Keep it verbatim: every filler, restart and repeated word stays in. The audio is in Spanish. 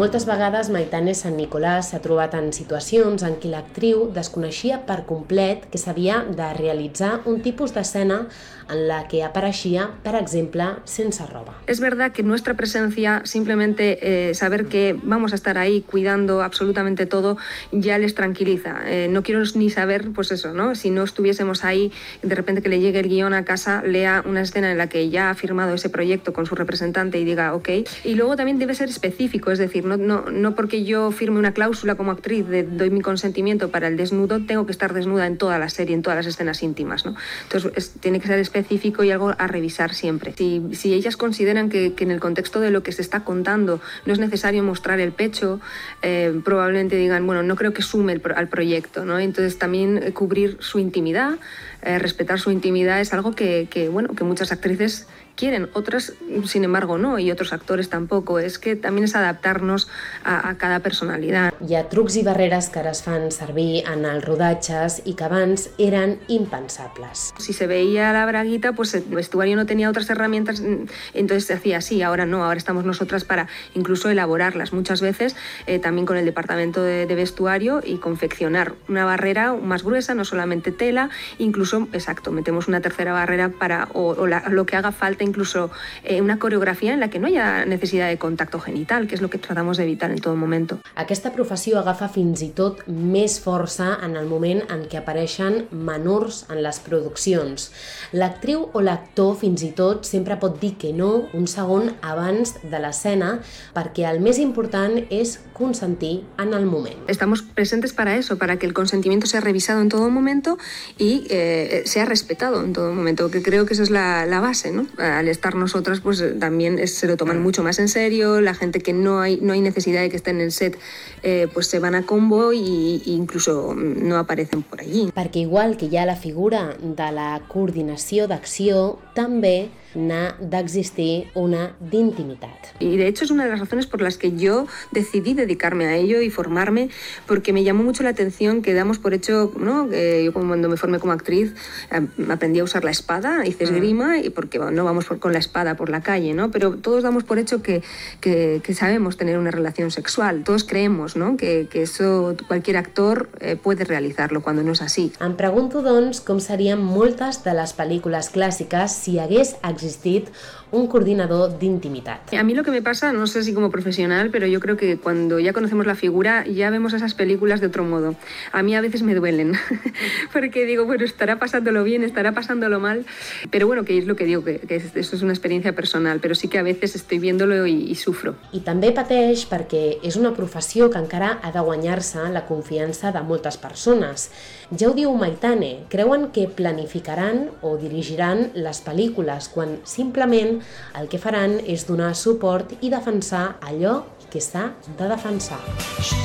Moltes vegades Maitane Sant Nicolàs s'ha trobat en situacions en què l'actriu desconeixia per complet que s'havia de realitzar un tipus d'escena en la que apareixia, per exemple, sense roba. Es verdad que nuestra presencia, simplemente eh, saber que vamos a estar ahí cuidando absolutamente todo, ya les tranquiliza. Eh, no quiero ni saber, pues eso, ¿no? Si no estuviésemos ahí, de repente que le llegue el guión a casa, lea una escena en la que ya ha firmado ese proyecto con su representante y diga, ok. Y luego también debe ser específico, es decir, no, no, no porque yo firme una cláusula como actriz de doy mi consentimiento para el desnudo, tengo que estar desnuda en toda la serie, en todas las escenas íntimas, ¿no? Entonces es, tiene que ser específico y algo a revisar siempre. Si, si ellas consideran que, que en el contexto de lo que se está contando no es necesario mostrar el pecho, eh, probablemente digan, bueno, no creo que sume el, al proyecto, ¿no? Entonces también eh, cubrir su intimidad, eh, respetar su intimidad es algo que, que, bueno, que muchas actrices quieren, otras sin embargo no, y otros actores tampoco. Es que también es adaptarnos a, a cada personalidad. Hi ha trucs i barreres que ara es fan servir en els rodatges i que abans eren impensables. Si se veía la braguita, pues el vestuario no tenía otras herramientas, entonces se hacía así, ahora no, ahora estamos nosotras para incluso elaborarlas muchas veces, eh, también con el departamento de, de vestuario y confeccionar una barrera más gruesa, no solamente tela, incluso, exacto, metemos una tercera barrera para, o, o la, lo que haga falta, incluso eh, una coreografía en la que no haya necesidad de contacto genital, que és lo que tratamos d'evitar en tot moment. Aquesta professió agafa fins i tot més força en el moment en què apareixen menors en les produccions. L'actriu o l'actor fins i tot sempre pot dir que no un segon abans de l'escena perquè el més important és consentir en el moment. Estamos presentes para eso, para que el consentimiento sea revisado en todo momento y eh, sea respetado en todo momento, que creo que esa es la, la base, ¿no? Al estar nosotras, pues también es, se lo toman mucho más en serio, la gente que no hay, no hay necesidad de que esté en el set, eh, pues se van a combo i, i incluso no aparecen por allí. Perquè igual que hi ha la figura de la coordinació d'acció, també n'ha d'existir una d'intimitat. Y de hecho es una de las razones por las que yo decidí dedicarme a ello y formarme, porque me llamó mucho la atención que damos por hecho, ¿no? Que yo cuando me formé como actriz eh, aprendí a usar la espada, hice esgrima, y porque bueno, no vamos por, con la espada por la calle, ¿no? Pero todos damos por hecho que, que, que sabemos tener una relación sexual, todos creemos, ¿no? que, que eso cualquier actor eh, puede realizarlo cuando no és así. Em pregunto, doncs, com serien moltes de les pel·lícules clàssiques si hagués existit un coordinador d'intimitat. A mí lo que me pasa, no sé si como profesional, pero yo creo que cuando ya conocemos la figura ya vemos esas películas de otro modo. A mí a veces me duelen, porque digo, bueno, estará pasándolo bien, estará pasándolo mal, pero bueno, que es lo que digo, que, que eso es una experiencia personal, pero sí que a veces estoy viéndolo y, y sufro. I també pateix perquè és una professió que encara ha de guanyar-se la confiança de moltes persones. Ja ho diu Maitane, creuen que planificaran o dirigiran les pel·lícules quan simplement el que faran és donar suport i defensar allò que s'ha de defensar.